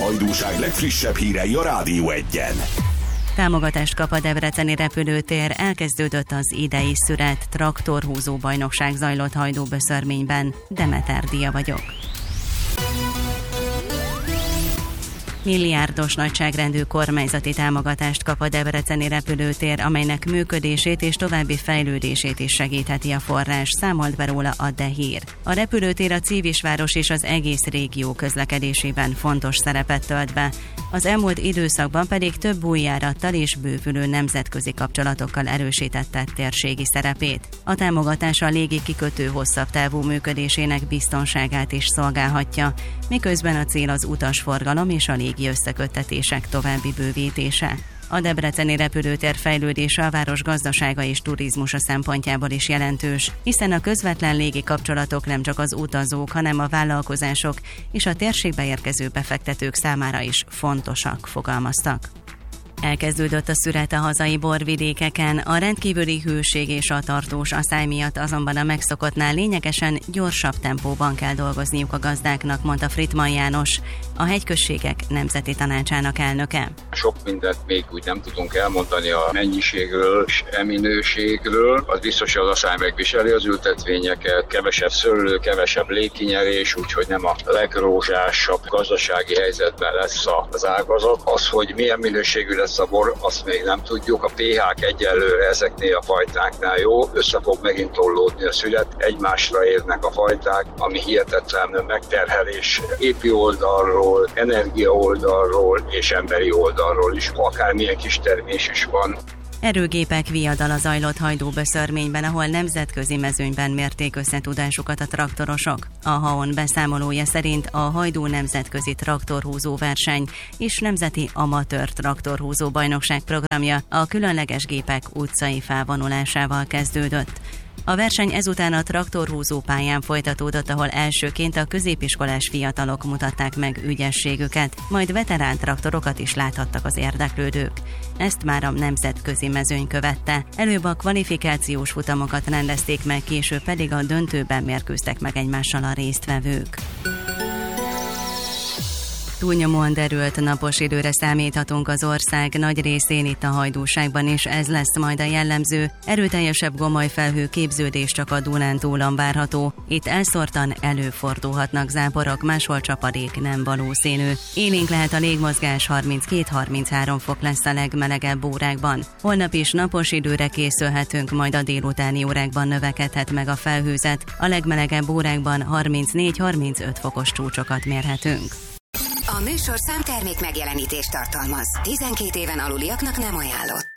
Hajdúság legfrissebb hírei a Rádió 1-en. Támogatást kap a debreceni repülőtér, elkezdődött az idei szüret, traktorhúzó bajnokság zajlott Hajdú-Böszörményben. Demeter Dia vagyok. Milliárdos nagyságrendű kormányzati támogatást kap a debreceni repülőtér, amelynek működését és további fejlődését is segítheti a forrás, számolt be róla a De Hír. A repülőtér a Civisváros és az egész régió közlekedésében fontos szerepet tölt be. Az elmúlt időszakban pedig több új járattal és bővülő nemzetközi kapcsolatokkal erősítette térségi szerepét. A támogatás a légi kikötő hosszabb távú működésének biztonságát is szolgálhatja, miközben a cél az utasforgalom és a légi összeköttetések további bővítése. A debreceni repülőtér fejlődése a város gazdasága és turizmusa szempontjából is jelentős, hiszen a közvetlen légi kapcsolatok nem csak az utazók, hanem a vállalkozások és a térségbe érkező befektetők számára is fontosak, fogalmaztak. Elkezdődött a szüret a hazai borvidékeken, a rendkívüli hőség és a tartós aszály miatt azonban a megszokottnál lényegesen gyorsabb tempóban kell dolgozniuk a gazdáknak, mondta Frittmann János, a Hegyközségek Nemzeti Tanácsának elnöke. Sok mindent még úgy nem tudunk elmondani a mennyiségről és minőségről. Az biztos, hogy az aszály megviseli az ültetvényeket, kevesebb szőlő, kevesebb légkinyerés, úgyhogy nem a legrózsásabb gazdasági helyzetben lesz az ágazat. Az, hogy milyen minőségű lesz a bor, azt még nem tudjuk. A pH-k egyelőre ezeknél a fajtáknál jó, össze fog megint tollódni a szület, egymásra érnek a fajták, ami hihetetlen megterhelés épi oldalról, energia oldalról és emberi oldalról is, akármilyen kis termés is van. Erőgépek viadala zajlott Hajdú-Böszörményben, ahol nemzetközi mezőnyben mérték összetudásukat a traktorosok. A HAON beszámolója szerint a Hajdú nemzetközi traktorhúzó verseny és nemzeti amatőr traktorhúzó bajnokság programja a különleges gépek utcai felvonulásával kezdődött. A verseny ezután a traktorhúzó pályán folytatódott, ahol elsőként a középiskolás fiatalok mutatták meg ügyességüket, majd veterán traktorokat is láthattak az érdeklődők. Ezt már a nemzetközi mezőny követte. Előbb a kvalifikációs futamokat rendezték meg, később pedig a döntőben mérkőztek meg egymással a résztvevők. Túlnyomóan derült napos időre számíthatunk az ország nagy részén, itt a Hajdúságban is ez lesz majd a jellemző. Erőteljesebb gomolyfelhő képződés csak a Dunántúlon várható. Itt elszórtan előfordulhatnak záporok, máshol csapadék nem valószínű. Élénk lehet a légmozgás, 32-33 fok lesz a legmelegebb órákban. Holnap is napos időre készülhetünk, majd a délutáni órákban növekedhet meg a felhőzet. A legmelegebb órákban 34-35 fokos csúcsokat mérhetünk. A műsorszám termék megjelenítést tartalmaz. 12 éven aluliaknak nem ajánlott.